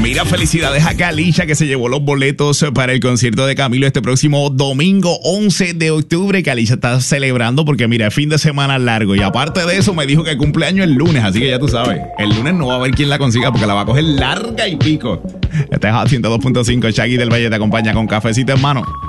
Mira, felicidades a Kalisha, que se llevó los boletos para el concierto de Camilo este próximo domingo 11 de octubre. Kalisha está celebrando porque, mira, es fin de semana largo. Y aparte de eso, me dijo que cumpleaños el lunes. Así que ya tú sabes, el lunes no va a haber quien la consiga porque la va a coger larga y pico. Este es a 102.5. Shaggy del Valle te acompaña con cafecito en mano.